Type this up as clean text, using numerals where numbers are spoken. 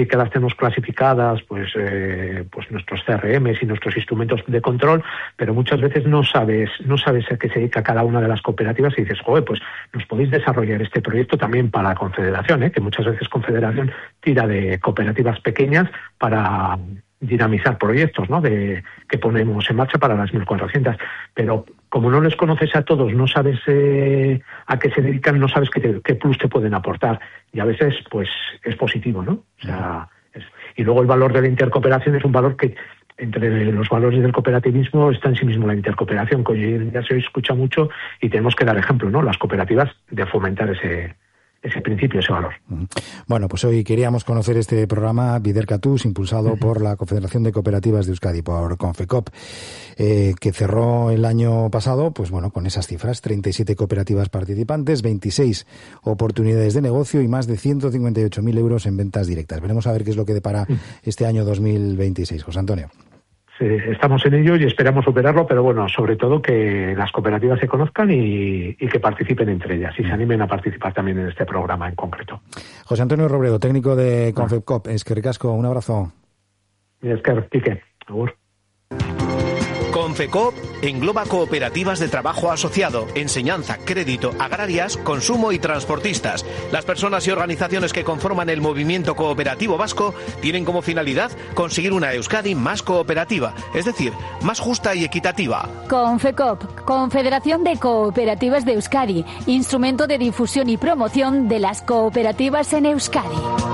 sí que las tenemos clasificadas, pues nuestros CRMs y nuestros instrumentos de control, pero muchas veces no sabes a qué se dedica cada una de las cooperativas y dices, joder, pues nos podéis desarrollar este proyecto también para la Confederación, que muchas veces Confederación tira de cooperativas pequeñas para dinamizar proyectos, ¿no?, que ponemos en marcha para las 1.400, pero como no les conoces a todos, no sabes a qué se dedican, no sabes qué plus te pueden aportar, y a veces pues es positivo, ¿no? O sea, y luego el valor de la intercooperación es un valor que entre los valores del cooperativismo está en sí mismo la intercooperación, que hoy ya se escucha mucho y tenemos que dar ejemplo, ¿no?, las cooperativas, de fomentar ese principio, ese valor. Bueno, pues hoy queríamos conocer este programa Bidercatus, impulsado por la Confederación de Cooperativas de Euskadi, por Confecop, que cerró el año pasado, pues bueno, con esas cifras: 37 cooperativas participantes, 26 oportunidades de negocio y más de 158.000 euros en ventas directas. Veremos a ver qué es lo que depara este año 2026. José Antonio. Sí, estamos en ello y esperamos superarlo, pero bueno, sobre todo que las cooperativas se conozcan y que participen entre ellas y se animen a participar también en este programa en concreto. José Antonio Robredo, técnico de Confecop. Eskerrik asko, un abrazo. Esker, Quique, agur. Confecop engloba cooperativas de trabajo asociado, enseñanza, crédito, agrarias, consumo y transportistas. Las personas y organizaciones que conforman el movimiento cooperativo vasco tienen como finalidad conseguir una Euskadi más cooperativa, es decir, más justa y equitativa. Confecop, Confederación de Cooperativas de Euskadi, instrumento de difusión y promoción de las cooperativas en Euskadi.